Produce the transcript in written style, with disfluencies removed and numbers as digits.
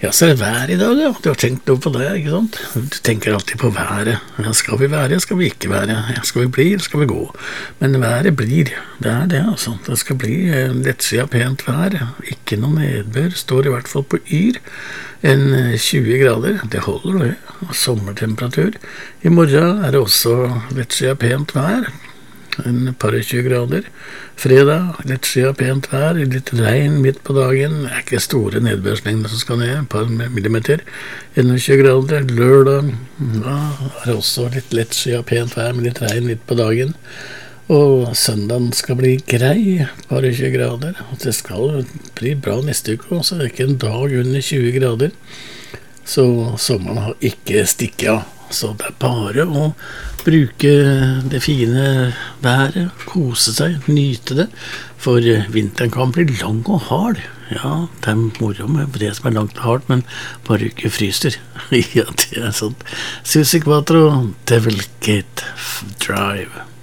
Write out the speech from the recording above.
Ja, så er det vær I dag, ja. Du har tenkt noe på det, ikke sant? Du tenker alltid på været. Ja, skal vi være, skal vi ikke være? Ja, skal vi bli, eller skal vi gå? Men været blir, det det altså. Det skal bli lettsida pent vær. Ikke noe nedbør, står I hvert fall på yr. En 20 grader, det holder det. Og sommertemperatur. I morgen det også lettsida pent vær. En par 20 grader. Fredag, lettsida pent vær, litt regn midt på dagen. Det ikke store nedbørsmengder som skal ned, et par millimeter. 21 grader. Lørdag, ja, det også litt lettsida pent vær med litt regn midt på dagen. Og søndagen skal bli grei, bare 20 grader. Og det skal bli bra neste uke også, det ikke en dag under 20 grader. Så sommeren har ikke stikket av. Så det bare å bruke det fine været, kose seg, nyte det, for vinteren kan bli lang og hard. Ja, det moro med det som langt og hardt, men bare ikke fryser. Ja, det sånn. Susie Quattro, Devil Gate Drive.